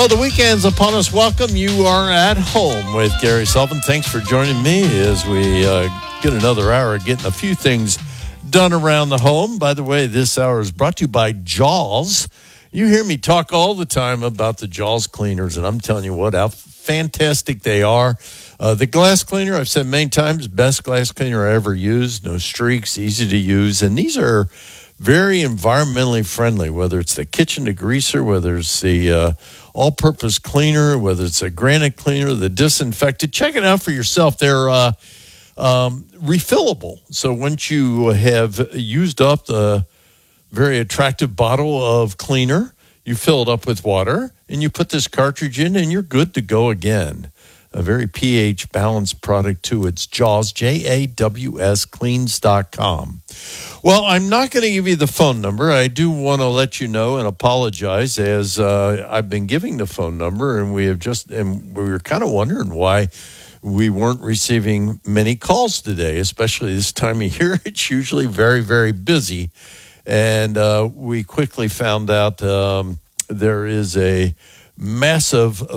Well, the weekend's upon us. Welcome. You are at home with Gary Sullivan. Thanks for joining me as we get another hour of getting a few things done around the home. By the way, this hour is brought to you by Jaws. You hear me talk all the time about the Jaws cleaners, and I'm telling you what, how fantastic they are. The glass cleaner, I've said many times, best glass cleaner I ever used. No streaks, easy to use, and these are very environmentally friendly, whether it's the kitchen degreaser, whether it's the all-purpose cleaner, whether it's a granite cleaner, the disinfectant. Check it out for yourself. They're refillable. So once you have used up the very attractive bottle of cleaner, you fill it up with water, and you put this cartridge in, and you're good to go again. A very pH-balanced product, too. It's Jaws, Jaws, cleans.com. Well, I'm not going to give you the phone number. I do want to let you know and apologize, as I've been giving the phone number, and we were kind of wondering why we weren't receiving many calls today, especially this time of year. It's usually very, very busy. And we quickly found out there is a massive